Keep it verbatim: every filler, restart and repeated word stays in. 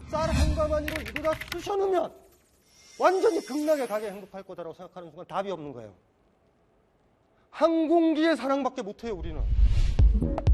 쌀 한 가마니로 이거 다 쑤셔넣으면 완전히 극락에 가게 행복할 거다라고 생각하는 순간 답이 없는 거예요. 한 공기의 사랑밖에 못해요, 우리는.